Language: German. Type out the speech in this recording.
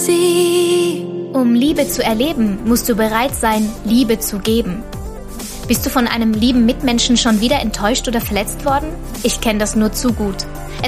sie. Um Liebe zu erleben, musst du bereit sein, Liebe zu geben. Bist du von einem lieben Mitmenschen schon wieder enttäuscht oder verletzt worden? Ich kenne das nur zu gut.